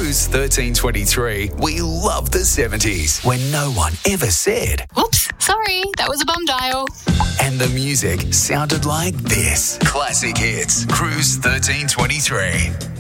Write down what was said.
Cruise 1323, we love the 70s when no one ever said. Oops, sorry, that was a bum dial. And the music sounded like this. Classic hits. Cruise 1323.